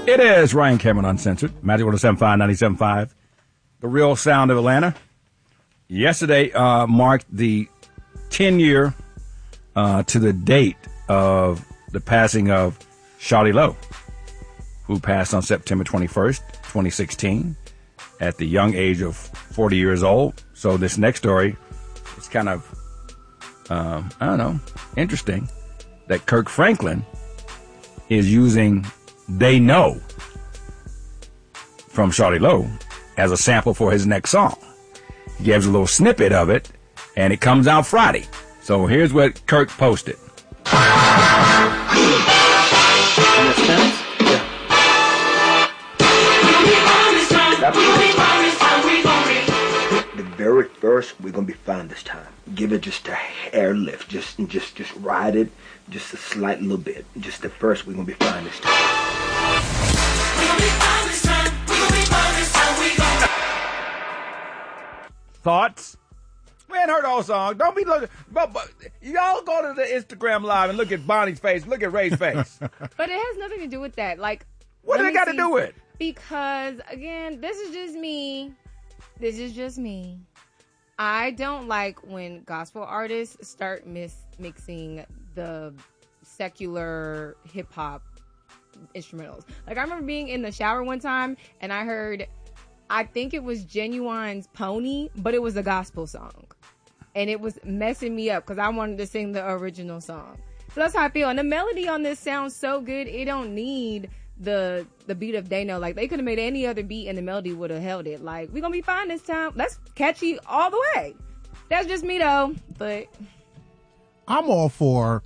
It is Ryan Cameron Uncensored, Magic 107.5, 97.5, the real sound of Atlanta. Yesterday marked the 10-year to the date of the passing of Shawty Lo, who passed on September 21st, 2016, at the young age of 40 years old. So this next story is kind of, interesting that Kirk Franklin is using They Know from Shawty Lo as a sample for his next song. He gives a little snippet of it, and it comes out Friday. So here's what Kirk posted. The very first, we're gonna be fine this time. Give it just a hair lift, just ride it, just a slight little bit. Just the first, we're gonna be fine this time. Thoughts? We ain't heard the whole song. Don't be looking. But y'all go to the Instagram live and look at Bonnie's face, look at Ray's face. But it has nothing to do with that. Like, what do they got to do with? Because again, this is just me. I don't like when gospel artists start mixing the secular hip hop instrumentals. Like, I remember being in the shower one time and I heard, I think it was Genuine's Pony, but it was a gospel song. And it was messing me up because I wanted to sing the original song. So that's how I feel. And the melody on this sounds so good, it don't need the beat of They Know. Like, they could have made any other beat and the melody would have held it. Like, we're going to be fine this time. That's catchy all the way. That's just me, though. But I'm all for,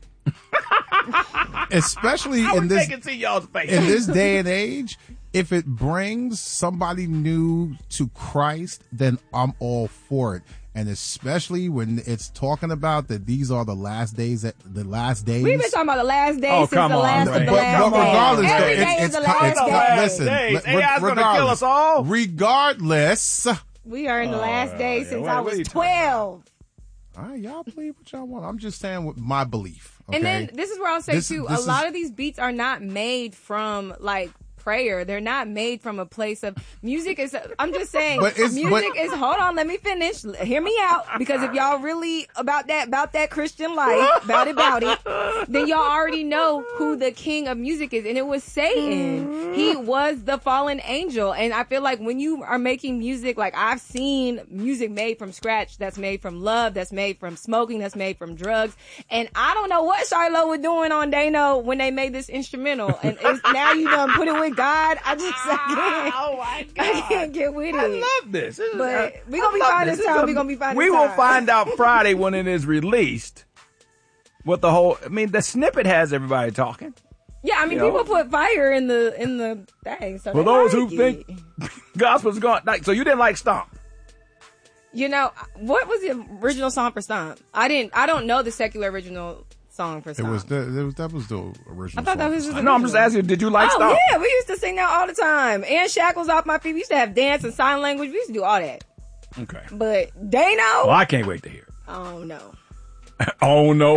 especially in this, see y'all's face. in this day and age, if it brings somebody new to Christ, then I'm all for it. And especially when it's talking about that these are the last days. We've been talking about the last days since the last of the but last days. regardless, Every day is the last day. Listen, AI's going to kill us all. Regardless, we are in the last days since I was 12. All right, y'all believe what y'all want. I'm just saying with my belief. Okay? And then this is where I'll say too, a lot of these beats are not made from like prayer. They're not made from a place of music. I'm just saying, music is, hold on, let me finish. Hear me out. Because if y'all really about that Christian life, about it, then y'all already know who the king of music is. And it was Satan. He was the fallen angel. And I feel like when you are making music, like I've seen music made from scratch, that's made from love, that's made from smoking, that's made from drugs. And I don't know what Shiloh was doing on They Know when they made this instrumental. And now you done put it with God. I can't. Oh my God. I can't get with it. I love this. But we're going to be fine this time. We're going to be fine this time. We will find out Friday when it is released what the whole, the snippet has everybody talking. Yeah, people put fire in the thing. So for those who think gospel's gone, so you didn't like Stomp? What was the original song for Stomp? I don't know the secular original song for Stomp. That was the original. I thought that was the No, I'm just asking, did you like Stomp? Oh yeah, we used to sing that all the time. And Shackles Off My Feet. We used to have dance and sign language. We used to do all that. Okay. But They Know. Well, I can't wait to hear it. Oh no. Oh no.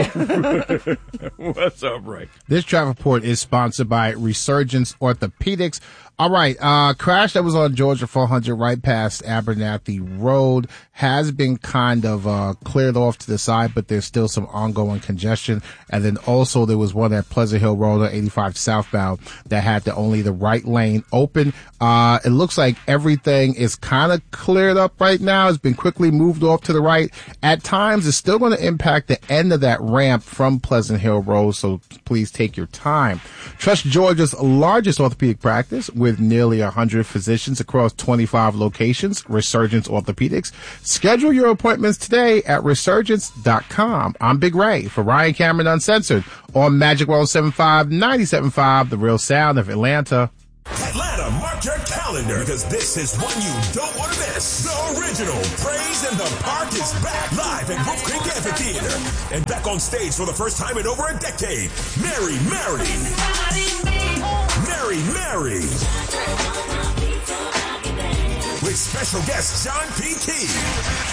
What's up, Ray? This travel report is sponsored by Resurgence Orthopedics. All right, crash that was on Georgia 400 right past Abernathy Road has been kind of cleared off to the side, but there's still some ongoing congestion. And then also there was one at Pleasant Hill Road on 85 southbound that had only the right lane open. It looks like everything is kind of cleared up right now. It's been quickly moved off to the right. At times, it's still going to impact the end of that ramp from Pleasant Hill Road, so please take your time. Trust Georgia's largest orthopedic practice with nearly 100 physicians across 25 locations, Resurgence Orthopedics. Schedule your appointments today at resurgence.com. I'm Big Ray for Ryan Cameron Uncensored on Magic 107.5, 97.5, the real sound of Atlanta. Atlanta, mark your calendar because this is one you don't want to miss. The original Praise in the Park is back live at Wolf Creek Amphitheater and back on stage for the first time in over a decade. Mary with special guest John P. Key.